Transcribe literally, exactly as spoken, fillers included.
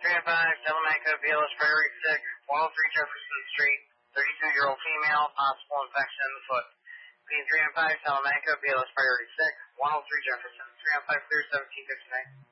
three oh five Salamanca, B L S Priority six, one oh three Jefferson Street, thirty-two-year-old female, possible infection in the foot. P three oh five Salamanca, B L S Priority six, one oh three Jefferson, three oh five clear, seventeen fifty-nine.